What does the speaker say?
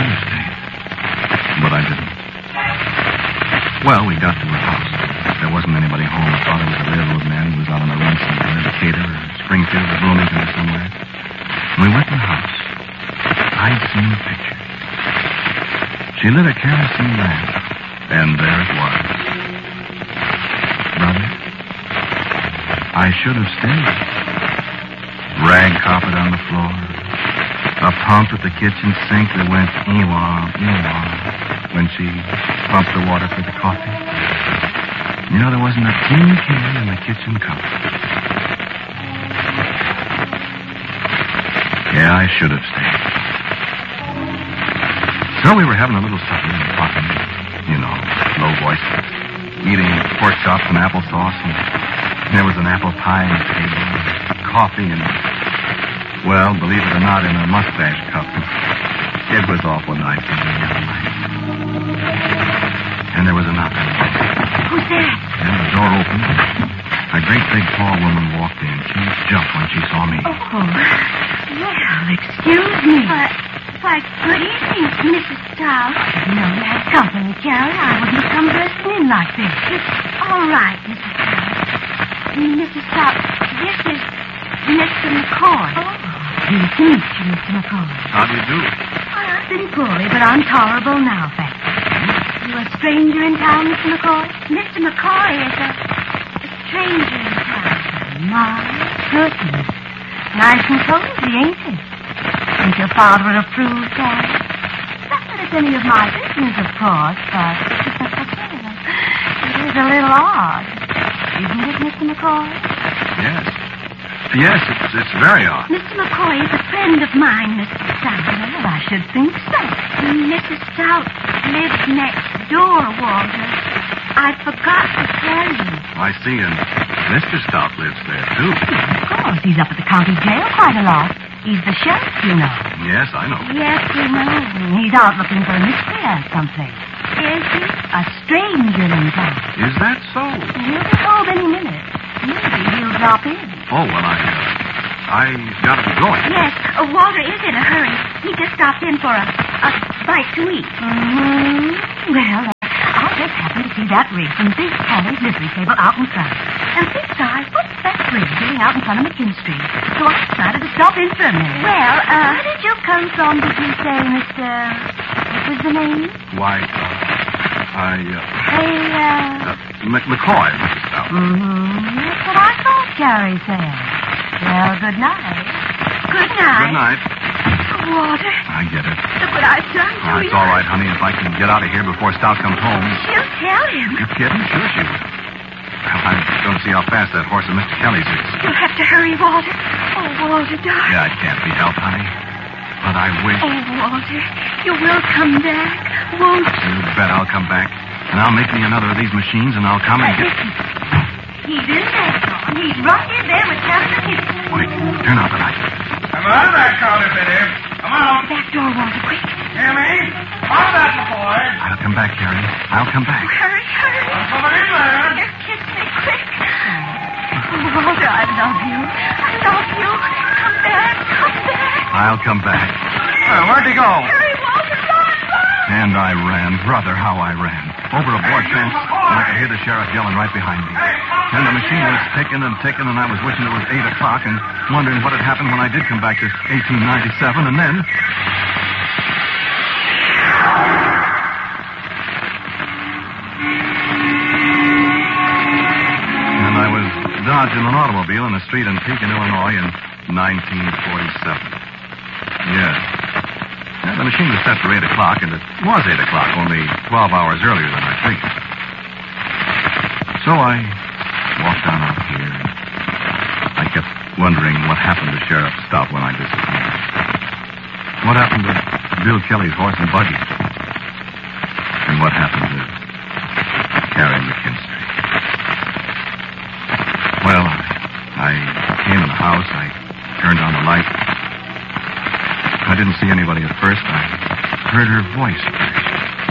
should have stayed. But I didn't. Well, we got to her house. There wasn't anybody home. I thought it was a railroad man who was out on a run somewhere, Decatur or Springfield or Bloomington or somewhere. We went to the house. I'd seen the picture. She lit a kerosene lamp, and there it was. Brother, I should have stayed. Rag carpet on the floor. A pump at the kitchen sink that went ee-wah, ee-wah when she pumped the water for the coffee. You know, there wasn't a tin can in the kitchen cupboard. Yeah, I should have stayed. So we were having a little supper and talking, you know, low voice, eating pork chops and applesauce, and there was an apple pie on the table, coffee, and, well, believe it or not, in a mustache cup. It was awful nice. And there was a knock on the door. Who's that? And the door opened. A great big tall woman walked in. She jumped when she saw me. Oh, well, excuse me. Why, good evening, Mrs. Stout. You know you had company, Carrie. I wouldn't come bursting in like this. It's all right, Mrs. Stout. Mrs. Stout, this is Mr. McCoy. Oh, pleased to meet you, Mr. McCoy. How do you do? Well, I've been poorly, but I'm tolerable now, thank you. You a stranger in town, Mr. McCoy? Mr. McCoy is a stranger in town. My goodness. Nice and cozy, ain't it? Think your father would approve, Carrie? Not that it's any of my business, of course, but it is a little odd. Isn't it, Mr. McCoy? Yes. Yes, it's very odd. Mr. McCoy is a friend of mine, Mr. Stout. Well, I should think so. Mrs. Stout lives next door, Walter. I forgot to tell you. I see, and Mr. Stout lives there, too. Of course, he's up at the county jail quite a lot. He's the sheriff, you know. Yes, I know. Yes, you know. He's out looking for a miscreant someplace. Is he? A stranger in town. Is that so? He'll be home any minute. Maybe he'll drop in. Oh, well, I gotta be going. Yes, Walter is in a hurry. He just stopped in for a bite to eat. Mm-hmm. Well, I just happened to see that rig from Big Kelly's livery stable out in front. And besides, what's that rig doing out in front of McKin Street? So I decided to stop in for a minute. Well, where did you come from, did you say, Mr. What was the name? Why, McCoy, Mr. Stout. Mm-hmm. That's what I thought Carrie said. Well, good night. Good night. Good night. Water. I get it. Look what I've done to you. It's all right, honey. If I can get out of here before Stout comes home. She'll tell him. You kidding? Sure she will. Well, I don't see how fast that horse of Mr. Kelly's is. You'll have to hurry, Walter. Oh, Walter, darling. Yeah, it can't be helped, honey. But I wish... Oh, Walter, you will come back, won't you? You bet I'll come back. And I'll make me another of these machines, and I'll come and get... Listen. He's in there, John. He's right in there with Captain Gibson. Wait, turn out the light. Come out of that counterfeiter. Come on. Back door, Walter, quick. Hear me? Out of that, boy. I'll come back, Carrie. I'll come back. Hurry, hurry. Somebody in there. Just kiss me, quick. Oh, Walter, I love you. I love you. Come back, come back. I'll come back. Where'd he go? Hurry, Walter, run. And I ran. Brother, how I ran. Over a board fence, and I could hear the sheriff yelling right behind me. And the machine was ticking and ticking, and I was wishing it was 8 o'clock and wondering what had happened when I did come back to 1897, and then... And I was dodging an automobile in a street in Pekin, Illinois in 1947. Yes. Yeah, the machine was set for 8 o'clock, and it was 8 o'clock, only 12 hours earlier than I figured. So I walked on out here, and I kept wondering what happened to Sheriff Stout when I disappeared. What happened to Bill Kelly's horse and buggy? And what happened to Carrie McKinstry? Well, I came in the house, I turned on the light. I didn't see anybody at first. I heard her voice first.